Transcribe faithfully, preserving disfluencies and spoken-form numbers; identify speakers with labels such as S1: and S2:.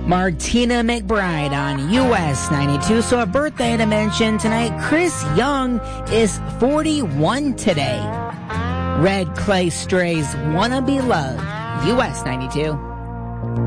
S1: Martina McBride on U S ninety-two. So a birthday to mention tonight. Chris Young is forty-one today. Red Clay Strays, Wanna Be Loved. U S ninety-two.